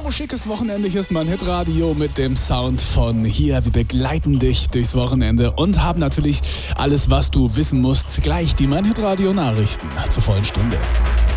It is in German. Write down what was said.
So schickes Wochenende. Hier ist mein Hitradio mit dem Sound von hier. Wir begleiten dich durchs Wochenende und haben natürlich alles, was du wissen musst. Gleich die Mein Hitradio Nachrichten zur vollen Stunde.